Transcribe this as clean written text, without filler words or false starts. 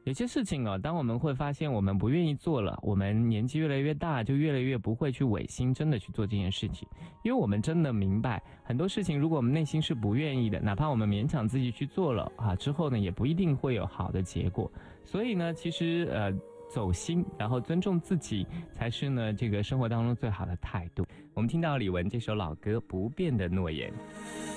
有些事情哦，当我们会发现我们不愿意做了，我们年纪越来越大，就越来越不会去违心真的去做这件事情，因为我们真的明白很多事情，如果我们内心是不愿意的，哪怕我们勉强自己去做了啊，之后呢也不一定会有好的结果。所以呢，其实走心，然后尊重自己，才是呢这个生活当中最好的态度。我们听到李玟这首老歌《不变的诺言》。